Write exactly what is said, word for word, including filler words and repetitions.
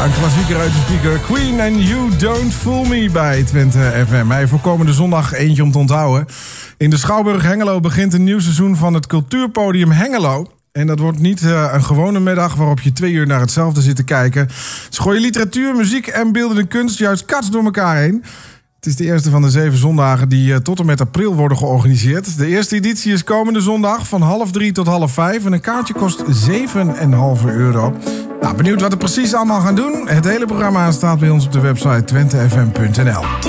een klassieker uit de speaker. Queen and You Don't Fool Me bij Twente F M. Hey, voor komende zondag eentje om te onthouden. In de Schouwburg Hengelo begint een nieuw seizoen van het cultuurpodium Hengelo. En dat wordt niet uh, een gewone middag waarop je twee uur naar hetzelfde zit te kijken. Ze gooien literatuur, muziek en beeldende kunst juist kats door elkaar heen. Het is de eerste van de zeven zondagen die uh, tot en met april worden georganiseerd. De eerste editie is komende zondag van half drie tot half vijf. En een kaartje kost zeven komma vijf euro. Nou, benieuwd wat we precies allemaal gaan doen? Het hele programma staat bij ons op de website twente f m punt n l.